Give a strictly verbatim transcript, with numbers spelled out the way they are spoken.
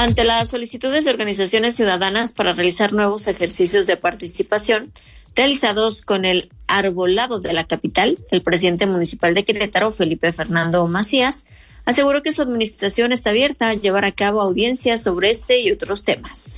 Ante las solicitudes de organizaciones ciudadanas para realizar nuevos ejercicios de participación realizados con el arbolado de la capital, el presidente municipal de Querétaro, Felipe Fernando Macías, aseguró que su administración está abierta a llevar a cabo audiencias sobre este y otros temas.